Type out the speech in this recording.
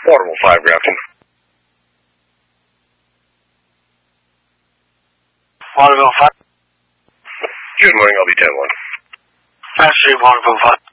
Waterville 5, Grafton. Waterville 5. Good morning, I'll be 10-1. Actually, Waterville 5.